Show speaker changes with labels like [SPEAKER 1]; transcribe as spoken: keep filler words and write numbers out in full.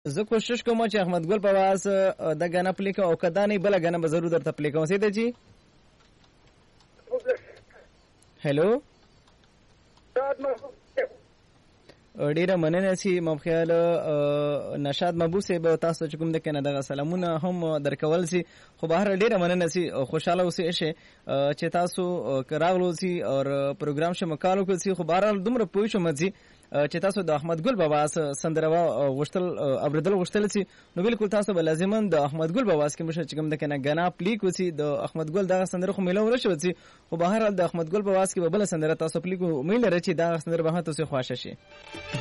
[SPEAKER 1] زه کوشش کوم چې احمد ګل په واس د غانا پلی کوم او کدا نه بل غانا به ضرور درته پلی کوم سیده جی هلو ډیره مننه سي مخیال نشاد مبوسه به تاسو چې کوم د کنه دغه سلامونه هم درکول سي خو بهر ډیره مننه سي خوشاله اوسئ چې تاسو کراغلو سي او پروګرام شمه کالو کوي سي خو بهر دومره پوه شوم چې چې تاسو د احمد ګل بابا سندروا غشتل ابردل غشتل سي نو بالکل تاسو به لازمان د احمد ګل بابا کې مشه چې کوم د کنه غنا پلی کو سي د احمد ګل دغه سندره خو ملو ورشو سي خو بهر د احمد ګل بابا کې به بل سندره تاسو پلی کو مې لري چې دا سندره به تاسو خوښ شي